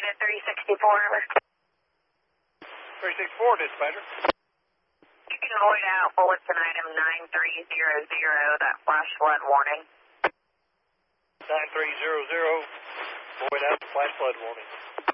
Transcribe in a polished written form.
Unit 364. 364, dispatcher. You can void out bulletin item 9300, that flash flood warning. 9300, void out flash flood warning.